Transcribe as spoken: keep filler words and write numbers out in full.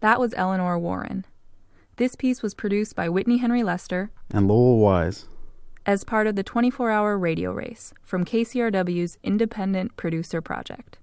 That was Eleanor Warren. This piece was produced by Whitney Henry Lester and Lowell Wise as part of the twenty-four hour radio race from K C R W's Independent Producer Project.